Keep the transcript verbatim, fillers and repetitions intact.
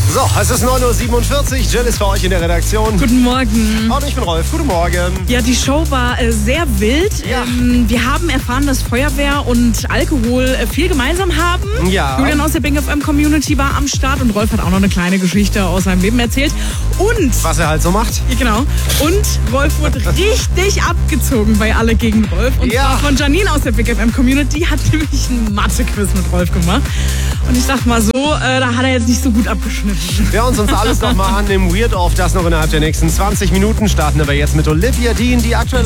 So, es ist neun Uhr siebenundvierzig. Jill ist für euch in der Redaktion. Guten Morgen. Und ich bin Rolf. Guten Morgen. Ja, die Show war äh, sehr wild. Ja. Ähm, wir haben erfahren, dass Feuerwehr und Alkohol äh, viel gemeinsam haben. Ja. Julian aus der Bing F M Community war am Start und Rolf hat auch noch eine kleine Geschichte aus seinem Leben erzählt. Und... Was er halt so macht. Genau. Und Rolf wurde richtig abgezogen bei Alle gegen Rolf. Und Ja. zwar von Janine aus der Big F M Community, hat nämlich einen Mathe-Quiz mit Rolf gemacht. Und ich sag mal so, äh, da hat er jetzt nicht so gut abgeschnitten. Wir hören uns alles noch mal an im Weird Off. Das noch innerhalb der nächsten zwanzig Minuten. Starten aber jetzt mit Olivia Dean, die aktuell